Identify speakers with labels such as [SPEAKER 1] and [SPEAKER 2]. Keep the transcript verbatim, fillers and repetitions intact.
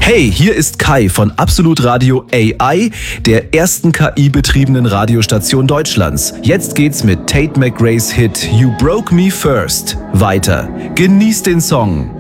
[SPEAKER 1] Hey, hier ist Kai von Absolut Radio A I, der ersten K I-betriebenen Radiostation Deutschlands. Jetzt geht's mit Tate McRae's Hit You Broke Me First weiter. Genießt den Song.